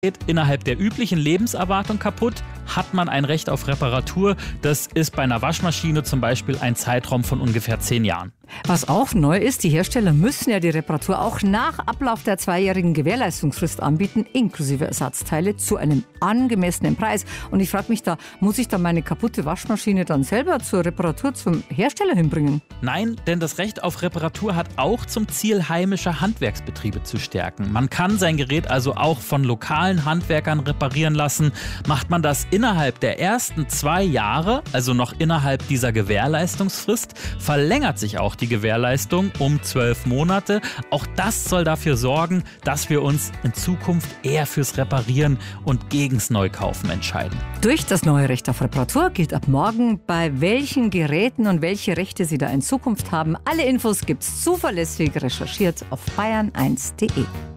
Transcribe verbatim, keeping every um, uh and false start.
innerhalb der üblichen Lebenserwartung kaputt, hat man ein Recht auf Reparatur. Das ist bei einer Waschmaschine zum Beispiel ein Zeitraum von ungefähr zehn Jahren. Was auch neu ist, die Hersteller müssen ja die Reparatur auch nach Ablauf der zweijährigen Gewährleistungsfrist anbieten, inklusive Ersatzteile zu einem angemessenen Preis. Und ich frage mich da, muss ich da meine kaputte Waschmaschine dann selber zur Reparatur zum Hersteller hinbringen? Nein, denn das Recht auf Reparatur hat auch zum Ziel, heimische Handwerksbetriebe zu stärken. Man kann sein Gerät also auch von lokalen Handwerkern reparieren lassen. Macht man das innerhalb der ersten zwei Jahre, also noch innerhalb dieser Gewährleistungsfrist, verlängert sich auch die Gewährleistung um zwölf Monate. Auch das soll dafür sorgen, dass wir uns in Zukunft eher fürs Reparieren und gegens Neukaufen entscheiden. Durch das neue Recht auf Reparatur gilt ab morgen, bei welchen Geräten und welche Rechte Sie da in Zukunft haben. Alle Infos gibt's zuverlässig recherchiert auf bayern eins punkt de.